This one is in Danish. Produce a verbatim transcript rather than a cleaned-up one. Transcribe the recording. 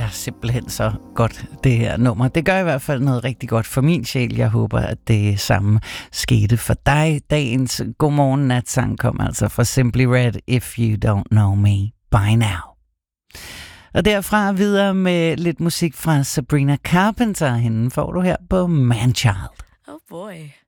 simpelthen så godt, det her nummer. Det gør i hvert fald noget rigtig godt for min sjæl. Jeg håber, at det samme skete for dig. Dagens Godmorgen Natsang kom altså fra Simply Red, If You Don't Know Me By Now. Og derfra videre med lidt musik fra Sabrina Carpenter. Hende får du her på Manchild. Oh boy.